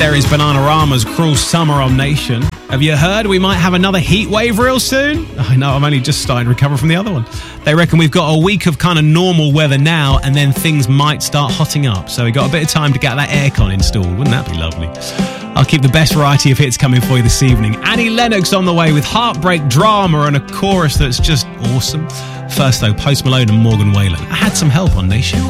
There is Bananarama's Cruel Summer on Nation. Have you heard we might have another heat wave real soon? I know, I'm only just starting to recover from the other one. They reckon we've got a week of kind of normal weather now, and then things might start hotting up. So we've got a bit of time to get that aircon installed. Wouldn't that be lovely? I'll keep the best variety of hits coming for you this evening. Annie Lennox on the way with heartbreak drama and a chorus that's just awesome. First though, Post Malone and Morgan Wallen. I had some help on Nation.